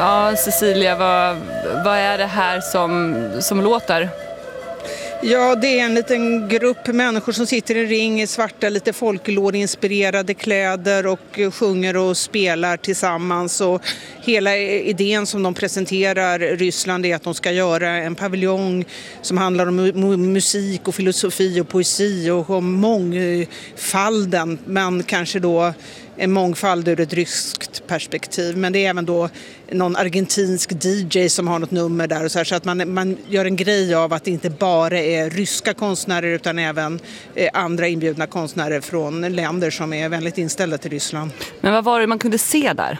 Ja, Cecilia, vad är det här som låter? Ja, det är en liten grupp människor som sitter i ring i svarta, lite folklore-inspirerade kläder och sjunger och spelar tillsammans. Och hela idén som de presenterar Ryssland är att de ska göra en paviljong som handlar om musik och filosofi och poesi och om mångfalden, men kanske då en mångfald ur ett ryskt perspektiv. Men det är även då någon argentinsk DJ som har något nummer där. Och så att man gör en grej av att det inte bara är ryska konstnärer utan även andra inbjudna konstnärer från länder som är väldigt inställda till Ryssland. Men vad var det man kunde se där?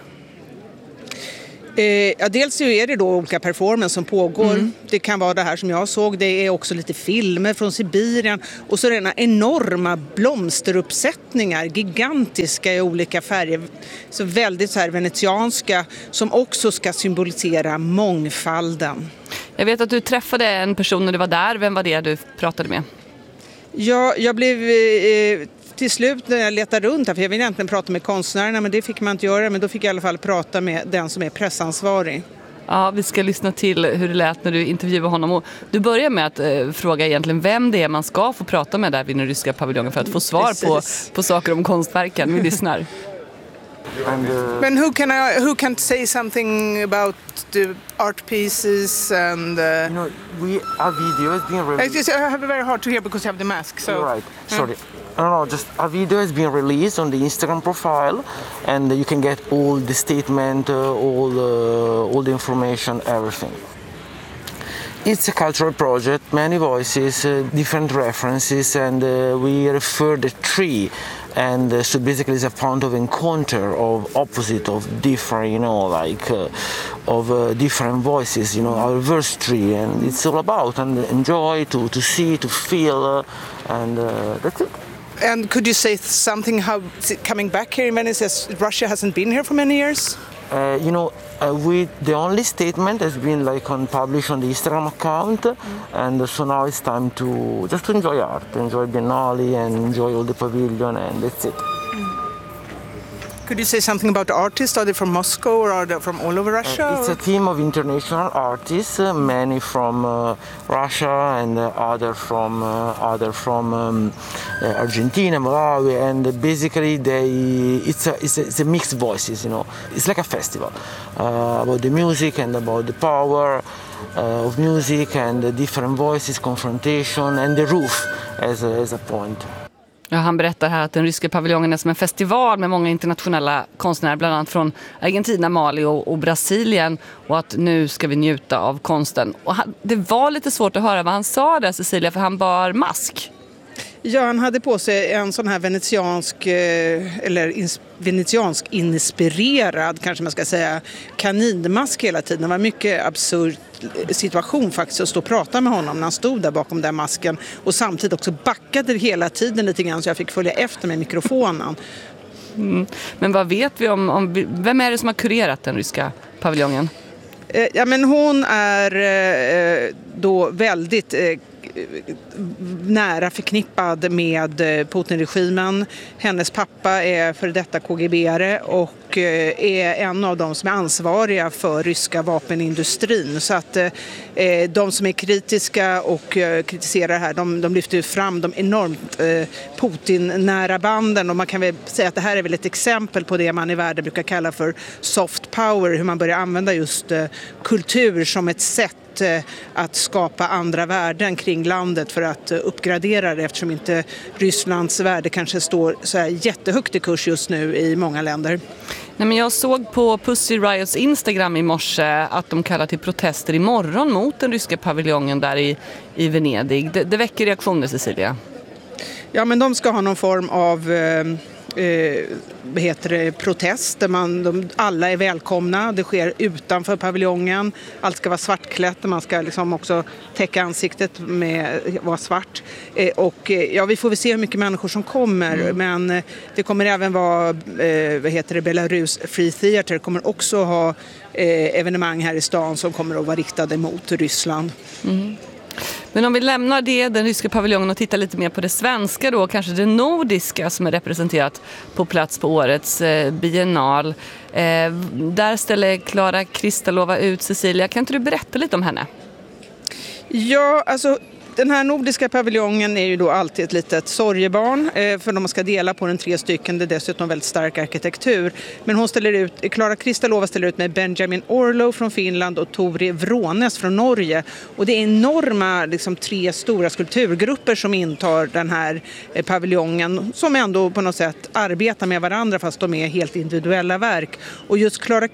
Ja, dels är det då olika performance som pågår. Det kan vara det här som jag såg. Det är också lite filmer från Sibirien. Och så är det enorma blomsteruppsättningar, gigantiska i olika färger. Så väldigt så här venetianska, som också ska symbolisera mångfalden. Jag vet att du träffade en person när du var där. Vem var det du pratade med? Ja, jag blev till slut när jag letade runt här, för jag ville egentligen prata med konstnärerna, men det fick man inte göra. Men då fick jag i alla fall prata med den som är pressansvarig. Ja, vi ska lyssna till hur det lät när du intervjuade honom. Och du börjar med att fråga egentligen vem det är man ska få prata med där vid den ryska paviljongen för att få svar på saker om konstverken. Vi lyssnar. Men who can say something about the art pieces and our video is being released. I have it very hard to hear because you have the mask. So You're right. Sorry. No, just our video has been released on the Instagram profile, and you can get all the statement, all the information, everything. It's a cultural project, many voices, different references, and we refer the tree. And so basically it's a point of encounter of opposite of different, different voices, our verse tree, and it's all about and enjoy to see, to feel, and that's it. And could you say something how coming back here in Venice, Russia hasn't been here for many years? The only statement has been published on the Instagram account, and so now it's time to just enjoy art, enjoy Biennale, and enjoy all the pavilion, and that's it. Could you say something about the artists? Are they from Moscow or are they from all over Russia? It's a team of international artists, many from Russia and other from Argentina, Malawi, and basically it's a mixed voices. It's like a festival about the music and about the power of music and the different voices, confrontation, and the roof as a point. Ja, han berättar här att den ryska paviljongen är som en festival med många internationella konstnärer, bland annat från Argentina, Mali och Brasilien, och att nu ska vi njuta av konsten. Och det var lite svårt att höra vad han sa där, Cecilia, för han bar mask. Ja, han hade på sig en sån här venetiansk inspirerad, kanske man ska säga, kaninmask hela tiden. Det var mycket absurd situation faktiskt att stå och prata med honom när han stod där bakom den masken och samtidigt också backade hela tiden lite grann så jag fick följa efter med mikrofonen. Men vad vet vi om vem är det som har kurerat den ryska paviljongen? Ja, men hon är då väldigt nära förknippad med Putin-regimen. Hennes pappa är för detta KGB-are och är en av de som är ansvariga för ryska vapenindustrin. Så att de som är kritiska och kritiserar det här, de lyfter fram de enormt Putin-nära banden, och man kan väl säga att det här är väl ett exempel på det man i världen brukar kalla för soft power, hur man börjar använda just kultur som ett sätt att skapa andra värden kring landet för att uppgradera det, eftersom inte Rysslands värde kanske står så här jättehögt i kurs just nu i många länder. Nej, men jag såg på Pussy Riots Instagram i morse att de kallar till protester imorgon mot den ryska paviljongen där i Venedig. Det väcker reaktioner, Cecilia. Ja, men de ska ha någon form av protest där alla är välkomna. Det sker utanför paviljongen. Allt ska vara svartklätt. Man ska liksom också täcka ansiktet med vara svart. Vi får väl se hur mycket människor som kommer. Men det kommer även vara Belarus Free Theater kommer också ha evenemang här i stan som kommer att vara riktade mot Ryssland. Men om vi lämnar den ryska paviljongen och tittar lite mer på det svenska då, kanske det nordiska som är representerat på plats på årets biennal. Där ställer Klara Kristalova ut Cecilia. Kan inte du berätta lite om henne? Ja, alltså den här nordiska paviljongen är ju då alltid ett litet sorgebarn för de ska dela på den 3 stycken. Det är dessutom väldigt stark arkitektur. Men Klara Kristalova ställer ut med Benjamin Orlow från Finland och Tori Vrånes från Norge. Och det är enorma 3 stora skulpturgrupper som intar den här paviljongen som ändå på något sätt arbetar med varandra fast de är helt individuella verk. Och just Klara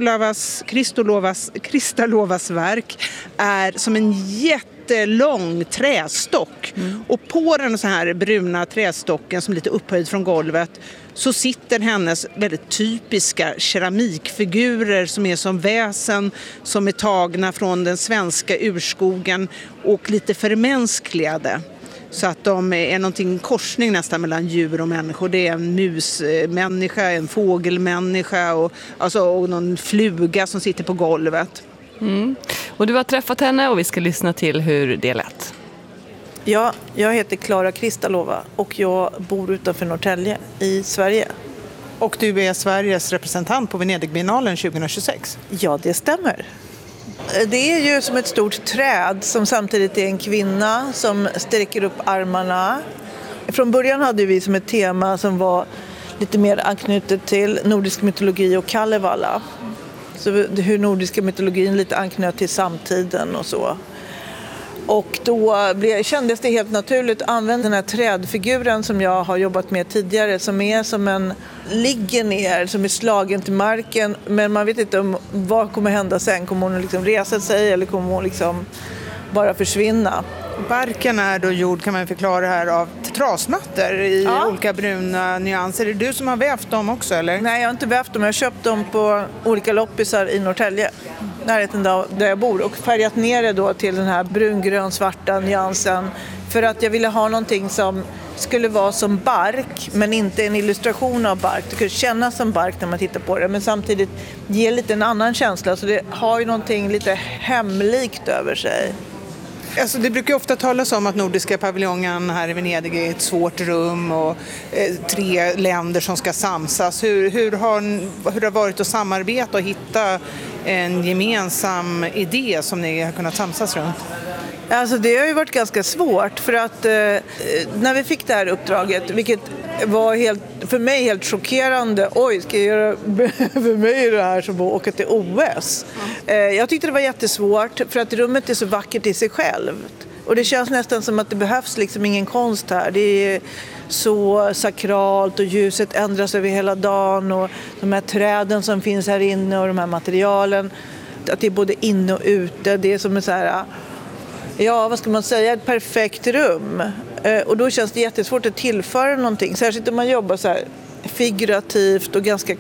Kristalovas verk är som en jättelång trästock. Och på den så här bruna trästocken som är lite upphöjd från golvet så sitter hennes väldigt typiska keramikfigurer som är som väsen som är tagna från den svenska urskogen och lite förmänskligade. Så att de är någonting korsning nästan mellan djur och människor. Det är en musmänniska, en fågelmänniska och någon fluga som sitter på golvet. Och du har träffat henne och vi ska lyssna till hur det lät. Ja, jag heter Klara Kristalova och jag bor utanför Norrtälje i Sverige. Och du är Sveriges representant på Venedigbiennalen 2026. Ja, det stämmer. Det är ju som ett stort träd som samtidigt är en kvinna som sträcker upp armarna. Från början hade vi som ett tema som var lite mer anknutet till nordisk mytologi och Kalevala. Så hur nordiska mytologin lite anknöt till samtiden och så. Och då kändes det helt naturligt att använda den här trädfiguren som jag har jobbat med tidigare som är som en ligger ner, som är slagen till marken men man vet inte om vad kommer hända sen. Kommer hon resa sig eller kommer hon bara försvinna? Barken är då gjord, kan man förklara här, av trasmattor i olika bruna nyanser. Är det du som har vävt dem också eller? Nej, jag har inte vävt dem. Jag har köpt dem på olika loppisar i Norrtälje, närheten där jag bor, och färgat ner det då till den här brungrön-svarta nyansen för att jag ville ha någonting som skulle vara som bark men inte en illustration av bark. Det skulle kännas som bark när man tittar på det men samtidigt ge lite en annan känsla så det har ju någonting lite hemlikt över sig. Alltså det brukar ofta talas om att nordiska paviljongen här i Venedig är ett svårt rum och 3 länder som ska samsas. Hur har det varit att samarbeta och hitta en gemensam idé som ni har kunnat samsas runt? Alltså det har ju varit ganska svårt för att när vi fick det här uppdraget, vilket var för mig helt chockerande. Oj, ska jag göra för mig det här som att åka till OS? Jag tyckte det var jättesvårt för att rummet är så vackert i sig självt. Och det känns nästan som att det behövs ingen konst här. Det är så sakralt och ljuset ändras över hela dagen och de här träden som finns här inne och de här materialen. Att det är både inne och ute. Det är som en så här... Ja, vad ska man säga? Ett perfekt rum. Och då känns det jättesvårt att tillföra någonting. Särskilt om man jobbar så här figurativt och ganska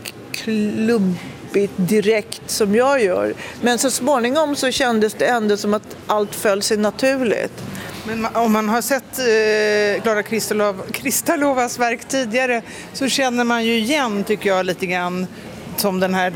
klumpigt direkt som jag gör. Men så småningom så kändes det ändå som att allt föll sig naturligt. Men om man har sett Klara Kristalovas verk tidigare så känner man ju igen, tycker jag, lite grann som den här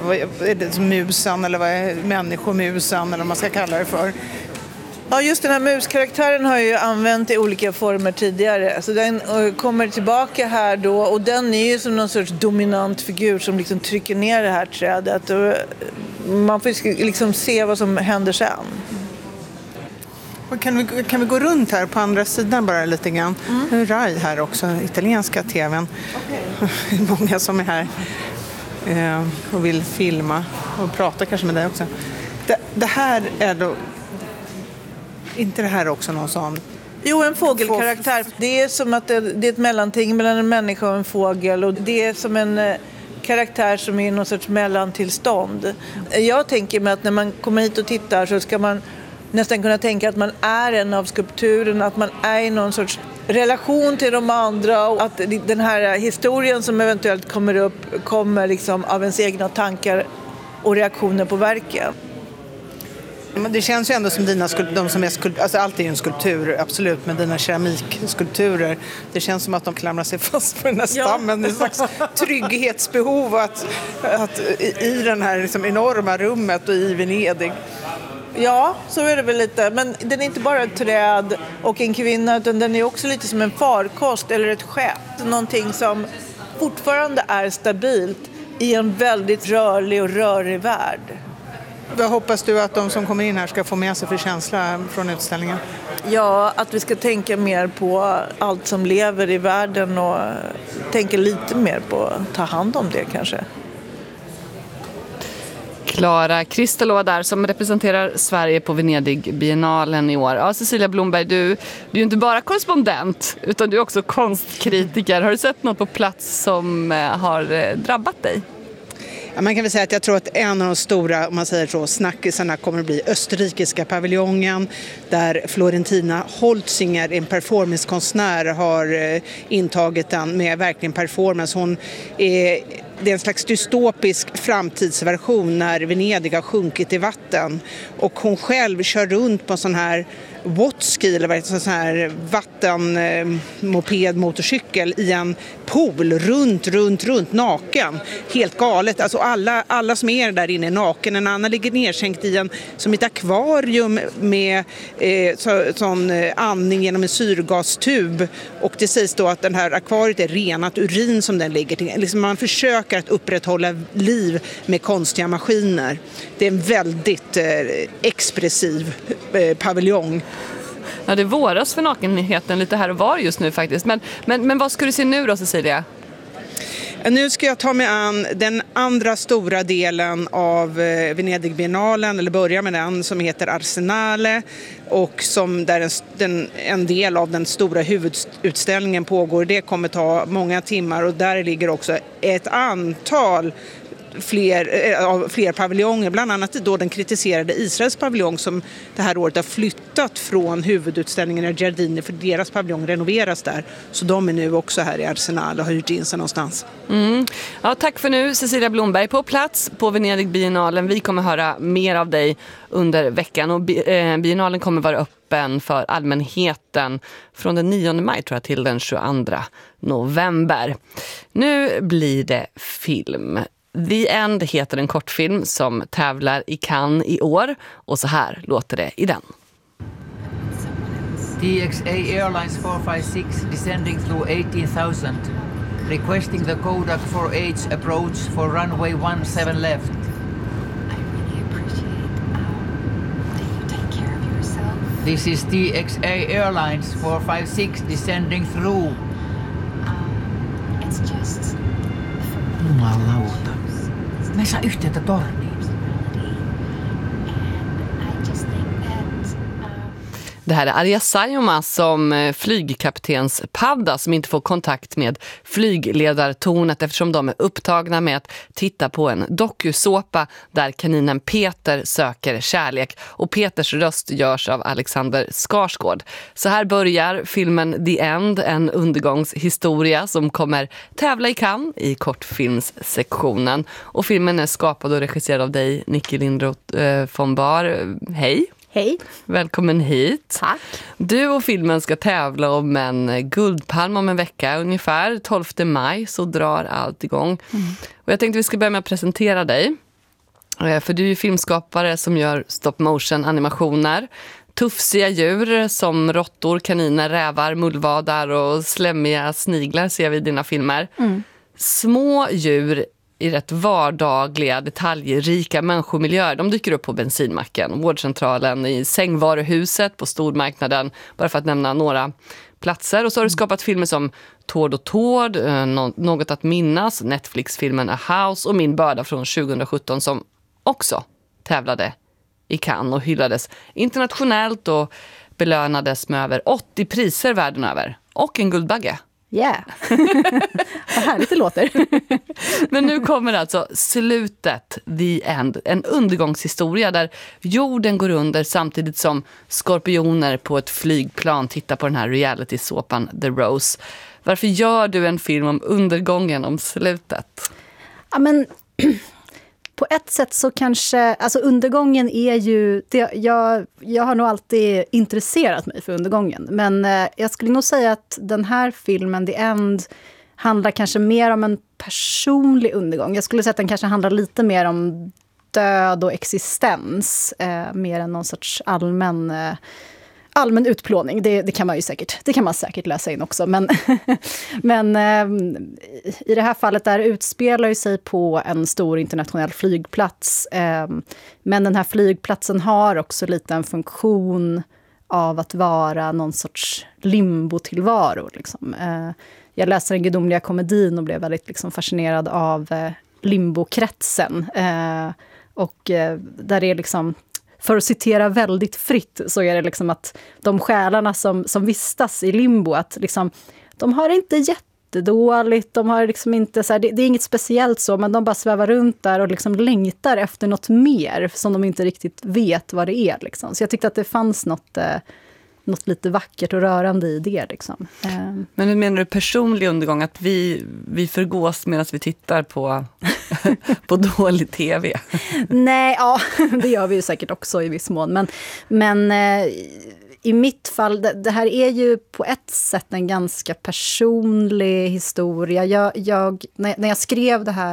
musen eller vad är människomusen eller vad man ska kalla det för. Ja, just den här muskaraktären har jag ju använt i olika former tidigare. Så den kommer tillbaka här då och den är ju som någon sorts dominant figur som trycker ner det här trädet. Och man får se vad som händer sen. Och kan vi gå runt här på andra sidan bara lite grann? Rai här också, italienska tvn. Okay. Många som är här och vill filma och prata kanske med dig också. Det här är då... Inte det här också någon sån? Jo, en fågelkaraktär. Det är som att det är ett mellanting mellan en människa och en fågel. Och det är som en karaktär som är någon sorts mellantillstånd. Jag tänker mig att när man kommer hit och tittar så ska man nästan kunna tänka att man är en av skulpturerna. Att man är i någon sorts relation till de andra. Och att den här historien som eventuellt kommer upp kommer av ens egna tankar och reaktioner på verken. Men det känns ju ändå som de som är alltså allt är ju en skulptur, absolut, men dina keramikskulpturer, det känns som att de klamrar sig fast på den här stammen. Det är en slags trygghetsbehov att i den här enorma rummet och i Venedig. Ja, så är det väl lite. Men den är inte bara ett träd och en kvinna, utan den är också lite som en farkost eller ett skepp. Någonting som fortfarande är stabilt i en väldigt rörlig och rörig värld. Vad hoppas du att de som kommer in här ska få med sig för känsla från utställningen? Ja, att vi ska tänka mer på allt som lever i världen och tänka lite mer på att ta hand om det kanske. Klara Kristelova där som representerar Sverige på Venedig-biennalen i år. Ja, Cecilia Blomberg, du är ju inte bara korrespondent utan du är också konstkritiker. Har du sett något på plats som har drabbat dig? Ja, man kan väl säga att jag tror att en av de stora, om man säger så, snackisarna kommer att bli österrikiska paviljongen där Florentina Holzinger, en performancekonstnär, har intagit den med verkligen performance. Det är en slags dystopisk framtidsversion när Venedig har sjunkit i vatten och hon själv kör runt på en sån här whatski eller vad sån här vattenmoped motorcykel i en pool runt naken. Helt galet. Alltså alla som är där inne är naken. En annan ligger nedsänkt i som ett akvarium med sån andning genom en syrgastub. Och det sägs då att den här akvariet är renat urin som den ligger till. Liksom man försöker att upprätthålla liv med konstiga maskiner. Det är en väldigt expressiv paviljong. Ja, det våras för nakenheten lite här och var just nu faktiskt. Men vad ska du se nu då, Cecilia? Nu ska jag ta mig an den andra stora delen av Venedig-biennalen, eller börja med den, som heter Arsenale och som där en del av den stora huvudutställningen pågår. Det kommer ta många timmar och där ligger också ett antal fler paviljonger, bland annat då den kritiserade Israels paviljong som det här året har flyttat från huvudutställningen i Giardini för deras paviljong renoveras där. Så de är nu också här i Arsenal och har hyrt in sig någonstans. Ja, tack för nu, Cecilia Blomberg på plats på Venedig-biennalen. Vi kommer höra mer av dig under veckan och biennalen kommer vara öppen för allmänheten från den 9 maj tror jag till den 22 november. Nu blir det film. The End heter en kortfilm som tävlar i Cannes i år och så här låter det i den. DXA Airlines 456 descending through 18,000 requesting the Kodak 4H approach for runway 17 left. I really appreciate that you take care of yourself. This is DXA Airlines 456 descending through. It's just Jumalauta. Me saa yhteyttä torniin. Det här är Arja Saijonmaa som flygkaptenspadda som inte får kontakt med flygledartornet eftersom de är upptagna med att titta på en dokusåpa där kaninen Peter söker kärlek. Och Peters röst görs av Alexander Skarsgård. Så här börjar filmen The End, en undergångshistoria som kommer tävla i Cannes i kortfilmssektionen. Och filmen är skapad och regisserad av dig, Nicky Lindroth von Bahr. Hej! Hej. Välkommen hit. Tack. Du och filmen ska tävla om en guldpalm om en vecka ungefär. 12 maj så drar allt igång. Och jag tänkte vi ska börja med att presentera dig. För du är filmskapare som gör stop motion animationer. Tufsiga djur som råttor, kaniner, rävar, mullvadar och slemmiga sniglar ser vi i dina filmer. Små djur i rätt vardagliga, detaljrika människomiljöer. De dyker upp på bensinmacken, vårdcentralen, i sängvaruhuset, på stormarknaden, bara för att nämna några platser. Och så har du skapat filmer som Tord och Tord, Något att minnas, Netflix-filmen A House och Min börda från 2017 som också tävlade i Cannes och hyllades internationellt och belönades med över 80 priser världen över. Och en Guldbagge. Yeah. Vad härligt det låter. Men nu kommer alltså slutet, The End. En undergångshistoria där jorden går under samtidigt som skorpioner på ett flygplan tittar på den här reality-såpan The Rose. Varför gör du en film om undergången, om slutet? Ja, men på ett sätt så kanske, alltså undergången är ju, jag har nog alltid intresserat mig för undergången. Men jag skulle nog säga att den här filmen, The End, handlar kanske mer om en personlig undergång. Jag skulle säga att den kanske handlar lite mer om död och existens, mer än någon sorts allmän utplåning, det kan man säkert läsa in också. Men i det här fallet där utspelar ju sig på en stor internationell flygplats. Men den här flygplatsen har också lite en funktion av att vara någon sorts limbo-tillvaro. Liksom. Jag läste den gudomliga komedin och blev väldigt liksom fascinerad av limbokretsen. Och där det är liksom, för att citera väldigt fritt, så är det liksom att de själarna som vistas i limbo, att liksom, de har inte jättedåligt, de har liksom inte så här, det är inget speciellt så, men de bara svävar runt där och liksom längtar efter något mer som de inte riktigt vet vad det är. Liksom. Så jag tyckte att det fanns något lite vackert och rörande i det. Liksom. Men hur menar du personlig undergång? Att vi förgås medan vi tittar på dålig tv? Nej, ja, det gör vi ju säkert också i viss mån. Men i mitt fall, det här är ju på ett sätt en ganska personlig historia. När jag skrev det här